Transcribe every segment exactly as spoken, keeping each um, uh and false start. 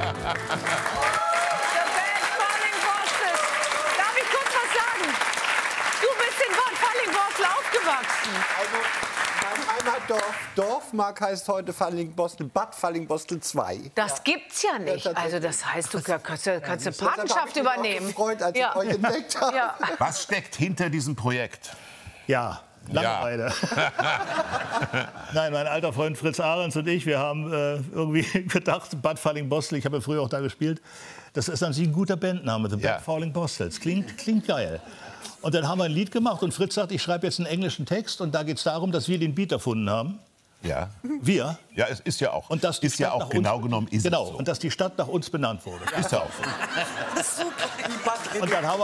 Darf ich kurz was sagen? Du bist in Bad Fallingbostel aufgewachsen. Also, mein Heimatdorf, Dorfmark heißt heute Fallingbostel, Bad Fallingbostel zwei. Das ja. gibt's ja nicht. Ja, also das heißt, du kannst, ja, kannst ja, Patenschaft ich übernehmen. Ich gefreut, als ja. ich euch entdeckt habe. Ja. Was steckt hinter diesem Projekt? Ja, Langeweile. Ja. Nein, mein alter Freund Fritz Ahrens und ich, wir haben äh, irgendwie gedacht, Bad Fallingbostel, ich habe ja früher auch da gespielt, das ist natürlich ein guter Bandname, The ja. Bad Fallingbostel. Das klingt, klingt geil. Und dann haben wir ein Lied gemacht und Fritz sagt, ich schreibe jetzt einen englischen Text und da geht es darum, dass wir den Beat erfunden haben. Ja. Wir. Ja, es ist ja auch. Und dass die ist ja Stadt auch genau uns, genommen ist genau, es so. und dass die Stadt nach uns benannt wurde. Ja. Ist ja auch so. Das ist super. Und dann haben wir...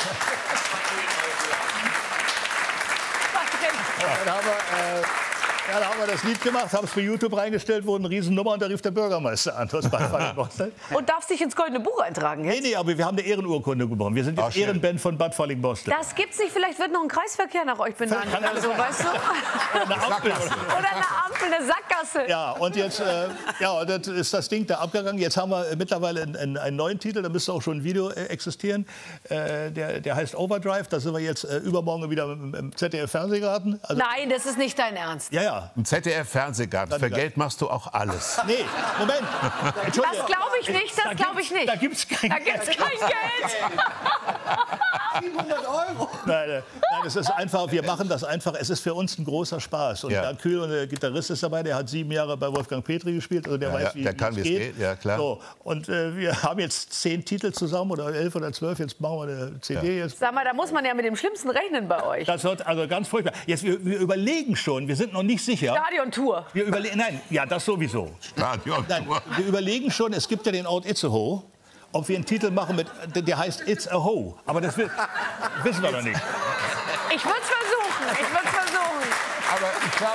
Dann haben, wir, äh, ja, dann haben wir das Lied gemacht, haben es für YouTube reingestellt, wurde eine Riesennummer und da rief der Bürgermeister an. Das und darfst dich ins Goldene Buch eintragen jetzt? Nee, nee, aber wir haben eine Ehrenurkunde bekommen. Wir sind jetzt oh, Ehrenband von Bad Fallingbostel. Das gibt's nicht. Vielleicht wird noch ein Kreisverkehr nach euch benannt oder so, weißt du? Oder eine Ampel. Oder eine Ampel, eine Sackgasse. Ja, und jetzt äh, ja, und das ist das Ding da abgegangen. Jetzt haben wir mittlerweile einen, einen, einen neuen Titel, da müsste auch schon ein Video äh, existieren. Äh, der, der heißt Overdrive. Da sind wir jetzt äh, übermorgen wieder im, im Z D F-Fernsehgarten. Also, Nein, das ist nicht dein Ernst. Ja, ja. Im Z D F-Fernsehgarten. Für Geld machst du auch alles. Nee, Moment. Das glaube ich nicht, das glaube ich nicht. Da gibt's kein da gibt's kein Geld. siebenhundert Euro. Nein, nein, es ist einfach, wir machen das einfach. Es ist für uns ein großer Spaß. Und ja. Bernd Kühl, der Gitarrist, ist dabei. Der hat sieben Jahre bei Wolfgang Petri gespielt. Also der ja, weiß, ja, wie, der wie kann, es wie geht. geht. Ja, klar. So, und äh, wir haben jetzt zehn Titel zusammen oder elf oder zwölf. Jetzt machen wir eine C D. Ja. Jetzt. Sag mal, da muss man ja mit dem Schlimmsten rechnen bei euch. Das wird also ganz furchtbar. Jetzt, wir, wir überlegen schon, wir sind noch nicht sicher. Stadiontour. Wir überlegen, nein, ja, das sowieso. Stadiontour. Nein, wir überlegen schon, es gibt ja den Ort Itzehoe, ob wir einen Titel machen, mit, der heißt It's a Ho. Aber das will, wissen wir noch nicht. Ich würde es versuchen, ich würde es versuchen. Aber ich glaube,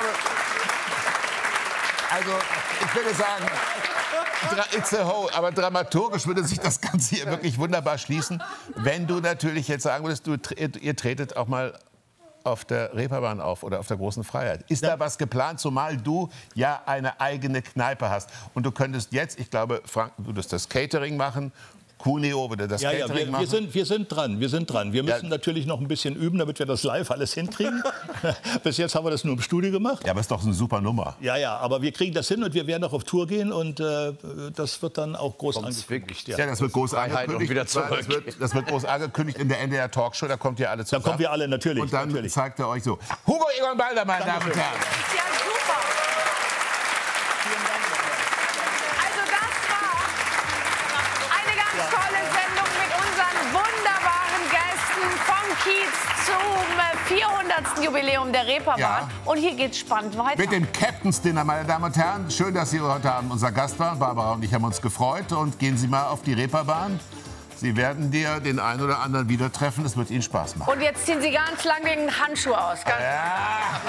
also ich würde sagen, It's a Ho, aber dramaturgisch würde sich das Ganze hier wirklich wunderbar schließen, wenn du natürlich jetzt sagen würdest, du, ihr tretet auch mal auf der Reeperbahn auf oder auf der Großen Freiheit. Ist ja. da was geplant, zumal du ja eine eigene Kneipe hast? Und du könntest jetzt, ich glaube, Frank, du würdest das Catering machen, Cuneo würde das ja, Catering ja, wir, machen. Wir sind, wir sind dran, wir sind dran. Wir müssen ja. natürlich noch ein bisschen üben, damit wir das live alles hinkriegen. Bis jetzt haben wir das nur im Studio gemacht. Ja, aber ist doch eine super Nummer. Ja, ja, aber wir kriegen das hin und wir werden auch auf Tour gehen und äh, das wird dann auch groß Kommt's angekündigt. Ja. ja, das wird groß angekündigt. Wieder zurück. Das wird, das wird groß angekündigt in der N D R Talkshow, da kommt ihr alle zusammen. Da kommen wir alle natürlich. Und dann natürlich. zeigt er euch so. Hugo Egon Balder, meine Damen und Herren. Ja, super. Also das war eine ganz tolle Sendung mit unseren wunderbaren Gästen vom Kiez zum vierhundertsten Jubiläum der Reeperbahn. Ja. Und hier geht's spannend weiter. Mit dem Captain's Dinner, meine Damen und Herren. Schön, dass Sie heute Abend unser Gast waren. Barbara und ich haben uns gefreut. Und gehen Sie mal auf die Reeperbahn. Sie werden dir den einen oder anderen wieder treffen. Es wird Ihnen Spaß machen. Und jetzt ziehen Sie ganz lang den Handschuh aus. Ganz ja.